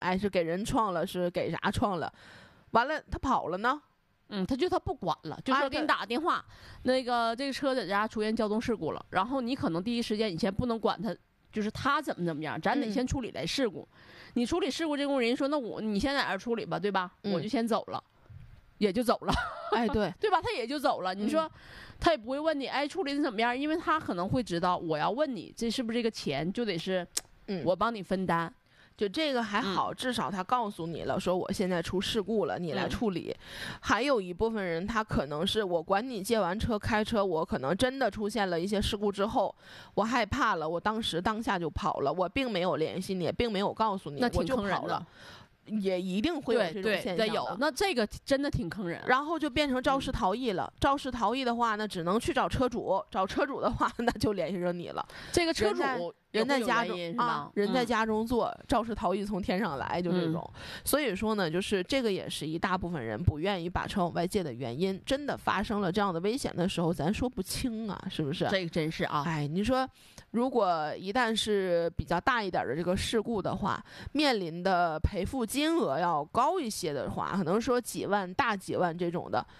哎，是给人撞了，是给啥撞了，完了他跑了呢？ 他不管了，就说给你打个电话，那个这个车在家出现交通事故了，然后你可能第一时间你先不能管他，就是他怎么样，咱得先处理来事故。你处理事故这工人说，那你先在这儿处理吧，对吧？我就先走了，也就走了。 哎，对对吧？他也就走了。你说他也不会问你，哎，处理的怎么样？因为他可能会知道，我要问你这是不是这个钱，就得是我帮你分担。 就这个还好，至少他告诉你了，说我现在出事故了，你来处理。还有一部分人，他可能是我管你借完车开车，我可能真的出现了一些事故之后，我害怕了，我当下就跑了，我并没有联系你，也并没有告诉你， 那挺我就坑人跑了。也一定会有这种现象的。 有，那这个真的挺坑人。 然后就变成肇事逃逸了。肇事逃逸的话呢，只能去找车主。找车主的话，那就联系着你了。 这个车主人在家中人在家中坐，肇事逃逸从天上来，就这种。所以说呢，就是这个也是一大部分人不愿意把车往外借的原因。真的发生了这样的危险的时候，咱说不清啊，是不是？ 这个真是啊。 哎，你说，如果一旦是比较大一点的这个事故的话，面临的赔付金额要高一些的话，可能说几万、大几万这种的，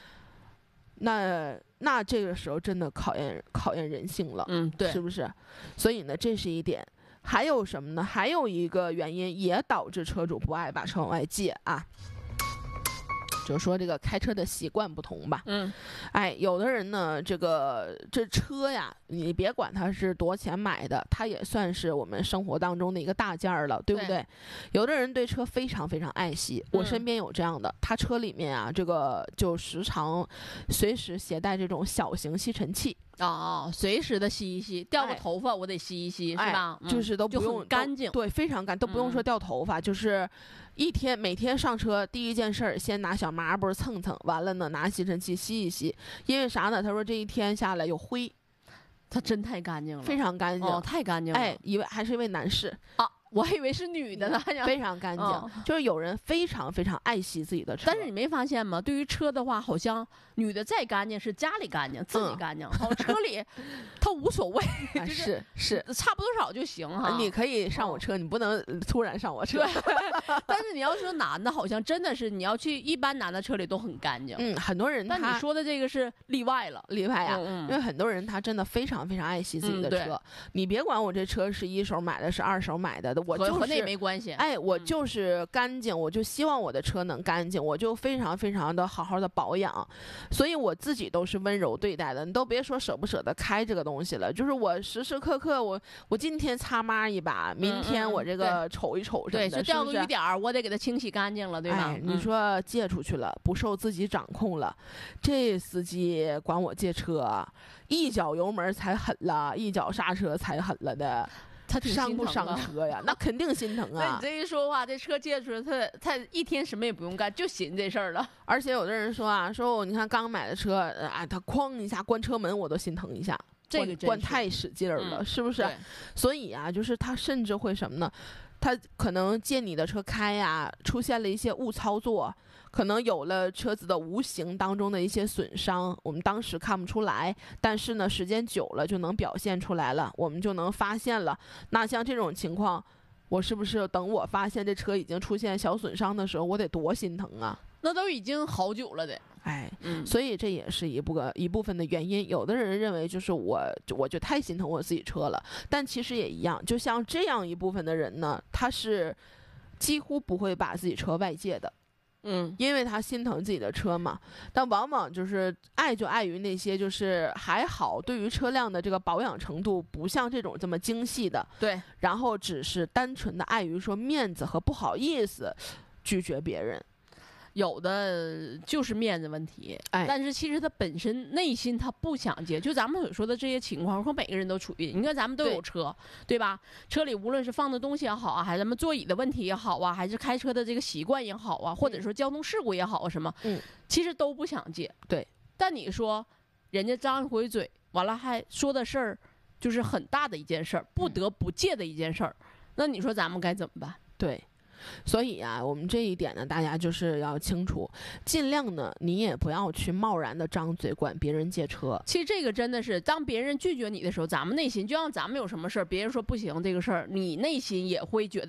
那这个时候真的考验人性了， 对， 是不是？所以呢，这是一点。还有什么呢？还有一个原因也导致车主不爱把车往外借啊。就是说这个开车的习惯不同吧，哎，有的人呢，这车呀，你别管它是多钱买的，它也算是我们生活当中的一个大件儿了，对不对？有的人对车非常非常爱惜，我身边有这样的，他车里面啊，这个就时常随时携带这种小型吸尘器。 随时的吸一吸，掉个头发我得吸一吸，是吧？ 就是都不用很干净， 对，非常干，都不用说掉头发，就是每天上车第一件事儿，先拿小抹布蹭蹭，完了呢拿吸尘器吸一吸，因为啥呢？他说这一天下来有灰， 他真太干净了， 非常干净， 太干净了， 哎，还是一位男士啊。我还以为是女的呢， 非常干净，就是有人非常非常爱惜自己的车。 但是你没发现吗？对于车的话，好像女的再干净是家里干净，自己干净，车里她无所谓， 是差不多少就行哈。 你可以上我车，你不能突然上我车。 但是你要说男的，好像真的是你要去一般男的车里都很干净。 很多人。 但你说的这个是例外了， 例外啊，因为很多人他真的非常非常爱惜自己的车。你别管我这车是一手买的，是二手买的。我就是和那没关系， 哎，我就是干净，我就希望我的车能干净，我就非常非常的好好的保养，所以我自己都是温柔对待的。你都别说舍不舍得开这个东西了，就是我时时刻刻我今天擦抹一把，明天我这个瞅一瞅什么的， 对，就掉个雨点儿，我得给它清洗干净了，对吧？ 你说借出去了，不受自己掌控了，这司机管我借车，一脚油门踩狠了，一脚刹车踩狠了的。 他挺伤不伤车呀？那肯定心疼啊！ 那你这一说话，这车借出来，他一天什么也不用干，就寻这事儿了。 而且有的人说啊，说你看刚买的车，他哐一下关车门，我都心疼一下。 这个关太使劲儿了，是不是？所以啊，就是他甚至会什么呢？他可能借你的车开呀，出现了一些误操作，可能有了车子的无形当中的一些损伤，我们当时看不出来，但是呢，时间久了就能表现出来了，我们就能发现了。那像这种情况，我是不是等我发现这车已经出现小损伤的时候，我得多心疼啊？ 那都已经好久了得。 所以这也是一部分的原因。有的人认为就是我就太心疼我自己车了，但其实也一样。就像这样一部分的人呢，他是几乎不会把自己车外借的，因为他心疼自己的车嘛。但往往就是爱于那些就是还好，对于车辆的这个保养程度不像这种这么精细的， 对， 然后只是单纯的碍于说面子和不好意思拒绝别人。 有的就是面子问题，但是其实他本身内心他不想借，就咱们所说的这些情况，和每个人都处于。你看咱们都有车，对吧？车里无论是放的东西也好啊，还是咱们座椅的问题也好啊，还是开车的这个习惯也好啊，或者说交通事故也好啊，什么，其实都不想借。 对， 但你说人家张一回嘴，完了还说的事儿，就是很大的一件事儿，不得不借的一件事儿，那你说咱们该怎么办？ 对。所以啊，我们这一点呢，大家就是要清楚，尽量呢，你也不要去贸然的张嘴管别人借车。 其实这个真的是，当别人拒绝你的时候，咱们内心就像咱们有什么事儿，别人说不行这个事儿，你内心也会觉得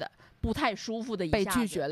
不太舒服的一下被拒绝了。